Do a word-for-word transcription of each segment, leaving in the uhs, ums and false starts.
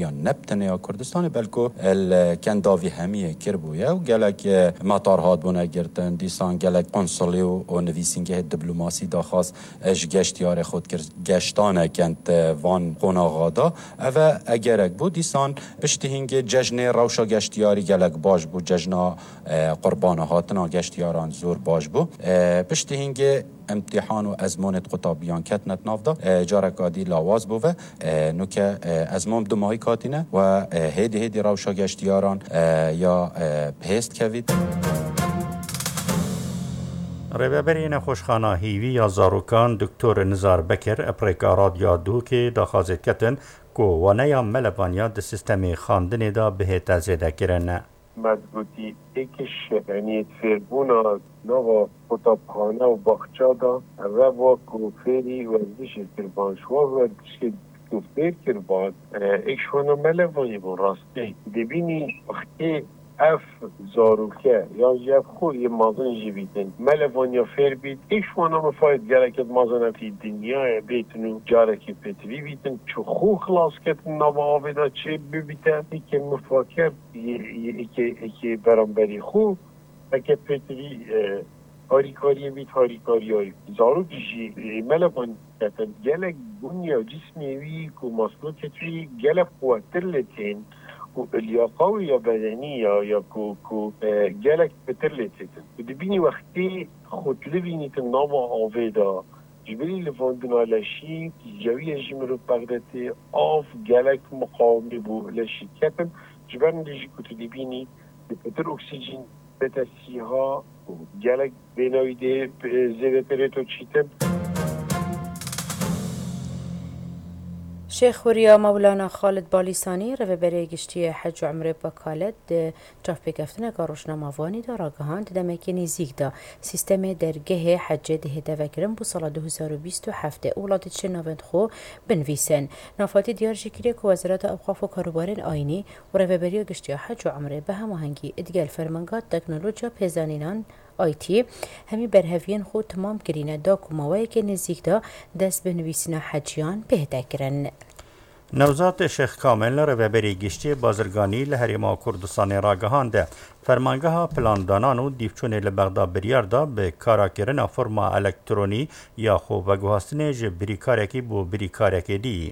جیان نبتنه یا کردستان بلکو الکنداوی همیه کربویا و گلک مطارهات بونه گرتن دیسان گلک قنصلی و نویسینگه دیپلماسی داخواست اش گشتیار خود کرد گشتانه کند وان قناغادا و اگرک بود دیسان پشتی هنگ جشن روشا گشتیاری گلک باش بود جشن قربان هاتنا گشتیاران زور باش بود پشتی هنگ امتحان و ازمونت قطابیان کتنت نافدا جارک آدی لاواز بو و نوکه ازمون دو ماهی کاتینه و هیدی هیدی روشا گشتیاران یا هست کوید ریبرین خوشخانه هیوی یا زاروکان دکتر نزار بکر اپریکا رادیا دو که داخازت کتن که وانه یا ملوانیا ده سیستمی خاندنی دا به تزیده کرنه مضبوطی ایکش یعنی فربونا نوا خطابخانه و باخچا دا و با کوفری ورزش کربانشوا ورزش کوفر کربان ایکشوانا ملوانی بون راسته دبینی وقتی اف زاروکه یا جب خو یه مازن جیبیدن ملوانیا فر بید ایشوانا مفاید گرکت مازن فی دنیا بیتنو جارکی پتوی بیتن چو خو خلاص کتن نوا آویدا چه ببیتن ایکه مفاکر ایکه برانبری خو اکه پتوی هاریکاری بیت هاریکاری های زاروک جی ملوان کتن گلک بنیا جسمی وی که ماسلو کتوی گلک قوتر لتین لیاقه یا بدنی یا یا کو کو گلک بتر لیتن دبینی وقتی خود لبینیت نام آویدا جبری لفاندن علشی جوی جمرو بغدادی آف گلک مقاومی بو لشی کتن جبرن دیجی کت لبینی بتر اکسیژن بتسیها گلک بنایده زیده تو چیتن شیخ وریا مولانا خالد بالیسانی رهبری گشتی حج و عمره بکالت جاف بگفتن کاروشنا ماوانی دا راگهاند دمکی نزیک دا سیستم درگه حج ده دوکرم بو سال دو هزار و بیست و هفت اولاد چه نوند خو بنویسن نافاتی دیار جکری که وزارت اوقاف و کاروبارن آینی و رهبری گشتی حج و عمره به هماهنگی ادگال فرمانگات تکنولوژیا پیزانینان آیتی همی برهوین خود تمام کرینه دا کماوایی که نزیک دا دست به نویسینا حجیان بهده کرن. نوزات شیخ کامل رهبری گشتی بازرگانی لحریما کردستان راگهانده فرمانگه ها پلاندانان و دیفچون لبغداد بریار دا به کارا کرن فرما الکترونی یا خو وگوهستن جبری کارکی بو بری کارکی دی.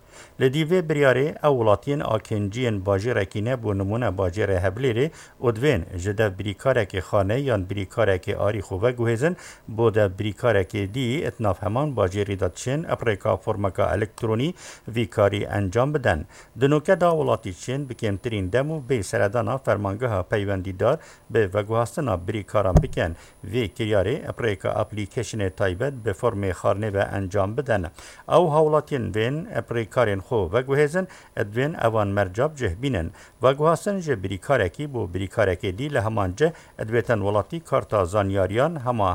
لدیوه بریاره اولاتین آکنجین باجرکینه بو نمونه باجر هبلیره ادوین جده بریکارک خانه یان بریکارک آری خوبه گوهزن بوده بریکارک دی اتناف همان باجری دادشن اپریکا فرمکا الکترونی وی کاری انجام بدن. دنوکه دا اولاتی چین بکمترین دمو بی سردانا فرمانگه ها پیوندی دار به وگوهستنا بریکاران بکن وی کریاره اپریکا اپلیکیشن تایبت به فرم خارنه و انجام بدن. او هاولاتین وین اپریکارین خو وگوهزن ادوین اوان مرجاب جه بینن وگوهستن جه بریکارکی بو بریکارکی دی لهمان جه ادویتن ولاتی کارتا زانیاریان هما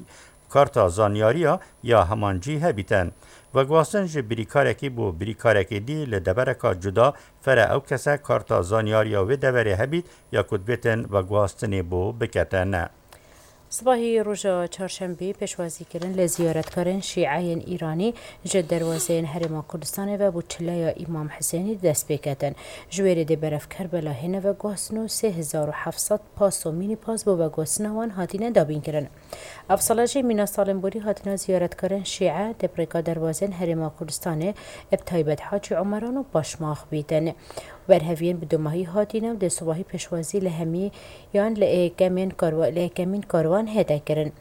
کارتا زانیاریا یا همان جی هبیتن وگوهستن جه بریکارکی بو بریکارکی دی لدبرکا جدا فره او کسا کارتا زانیاریا و دبره هبیت یا کدویتن وگوهستنی بو بکتن. صباحی روژا چهارشنبه پیشوازی کردن لزیارتکاران شیعیان ایرانی جد دروازه هرم کردستان و بوچلای امام حسینی دست بکردن جویر دی برف کربلا هنه و گوسنو سه هزار و هفتصد پاس و مینی پاس بو و گوسنوان هاتینه دابین کردن. افصلاجی مینا سالمبوری هاتینا زیارتکاران شیعه دبرکا دروازه هرم کردستان ابتایبت حاج عمران و باشماخ بیدن. برهوین به دوماهی هاتینا و ده صباحی پیشوازی لهمی یان لئکمین کاروان لئکمین کاروان هدا کرن.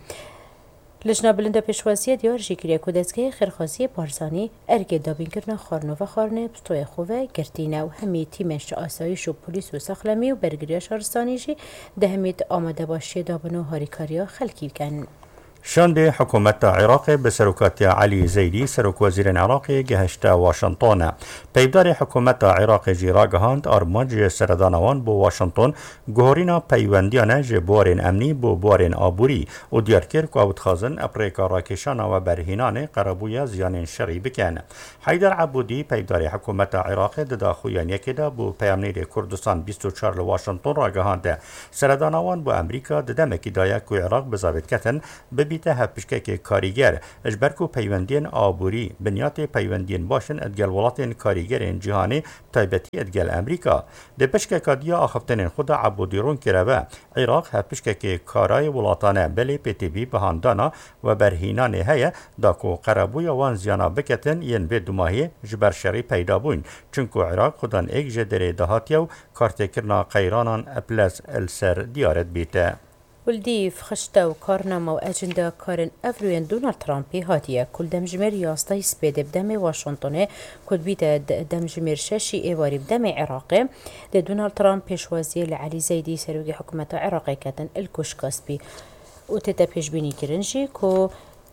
لجنه بلند پیشوازی دیار جیکری کودسکه خیرخواسی بارزانی ارگه دابین کردن خارنو و خارنه بستوی خوبه گرتینه و همی تیمش آسایش و پلیس و سخلمی و برگریا شهرستانی جی ده همیت آماده باشی دابنو هاریکاریا خلکی کن. شاند حکومت عراق به سروکات علی زیدی سروک وزیر عراق گهشت واشنطن پیدار حکومت عراق جیراگهاند آرماج سردانوان بو واشنطن گهورینا پیوندیانه جبوارین امنی بو بوارین آبوری و دیار کرد که اوت خازن اپریکا راکشان و برهینان قربویا زیان شری بکن. حیدر عبودی پیدار حکومت عراق دداخویان یکیدا بو پیامنیر کردستان بیست و چهار واشنطن راگهاند سردانوان بو امریکا ددمکی دایا که عراق بزاوید کتن ببی دبیت هپشکه که کاریگر اجبرکو پیوندین آبوری بنیات پیوندین باشن ادگل ولاتین کاریگرین جهانی تایبتی ادگل امریکا دپشکه کادیا آخفتن خود عبودیرون کرده عراق هپشکه که کارای ولاتانه بلی پی تی بی بهاندانا و برهینان هیا داکو قربوی وان زیانا بکتن ین به دوماهی جبر شری پیدا بوین چونکو عراق خودان ایک جدره دهاتیو کارتکرنا قیرانان اپلز السر دیارت بیته. ولديف خشتا و كارنما و أجندا كارن أفروين دونالد ترامبي هاتية كل دمجمير ياسطا سبيد بدم واشنطن كد بيتا دمجمير شاشي إيواري بدم عراقي لدونالد ترامب بيشوازي لعلي زيدي سروقي حكومة عراقي كاتن الكوش كاسبي و تتا بيشبيني كرنجي كو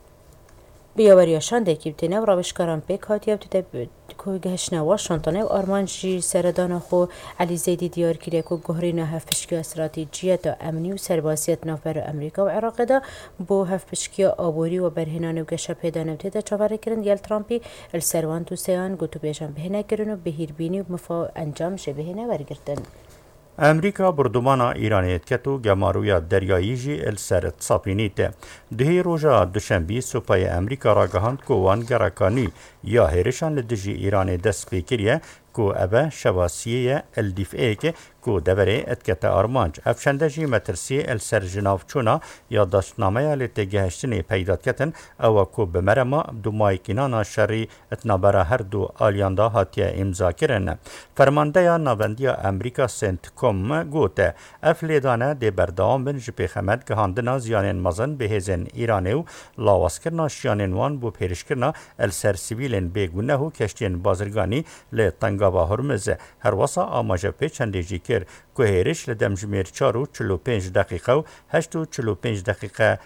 بیاوریاشان دکی بتنه و روشکاران پیک هاتیه بتده که گهشنه واشنطنه و آرمانجی سردان خو علی زیدی دیار کریه که گهرینه هفپشکی استراتیجیت و امنی و سربازیت نافبر امریکا و عراق دا بو هفپشکی آبوری و برهنان و گشه پیدانه بتده چاوره کرن یل ترامپی السروان تو سیان گوتو بیشان بهنه کرن و بهیربینی و مفا انجام شه بهنه ورگرتن. امریکا بردومانا ایرانیت کتو گمارویا دریایی جی السر تصابینیت دهی روژا دوشنبی سپای امریکا را گهاند که وان گرکانی یا هیرشان لدجی ایران دست پیکریه که اوه شواسیه الدفعه که که دوره اتکت آرمانج افشنده جی مترسی السر جناف چونا یا داشتنامه لیت گهشتنی پیداد کتن او که بمرما دو مایکینانا شری اتنابرا هر دو آلیاندا هاتیه امضا کرن. فرمانده یا نواندی امریکا سنت کم گوته افلیدانه دی بردام بن جپی خمد گهاندنا زیانین مزن بهزن ایرانه و لاواسکرنا شیانین وان بو پیرشکرنا السر سیویلین بگونه و کشتین بازرگانی لی تنگاوا هرمز هر واسا آماجه پی چنده جی که هیرش لدمجمیر چار و چلو پنج دقیقه و هشت و چلو پنج دقیقه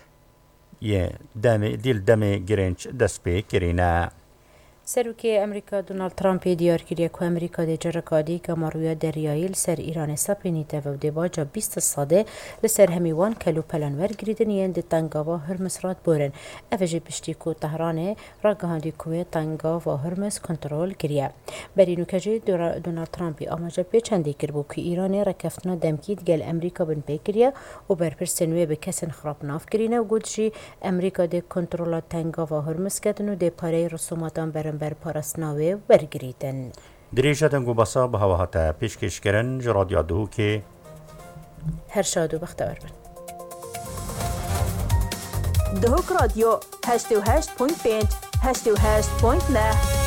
یه دم دیل دم گرنج دست پی کرینه. سروکی امریکا دونالد ترامپ دیار کریه که امریکا دی جرکادی که مارویا دریایی لسر ایران سپینیته و دی باجا بیست ساده لسر همیوان کلو پلان ورگریدن یند تنگاوا هرمس راد بورن افجی پشتی کو تهرانه را گهاندی کوه تنگاوا هرمس کنترول کریه. برینو کجی دونالد ترامپی آماجا پی چندی کربو که ایران رکفتنا دمکید گل امریکا بن پی کریه و برپرسنوی به کسن خراب ناف کرینه و گودشی امریکا دی کنترول تنگاوا هرمس کدن و دی پاره رسوماتان برن بر پارسناوی ورگریدن. دریجه دنگو بسا به هوا هاته پیشکش کرن جرادیا دهو که هر شاد و بختور بن. دهوک رادیو هشت و هشت پوینت پنج هشت و هشت پوینت نه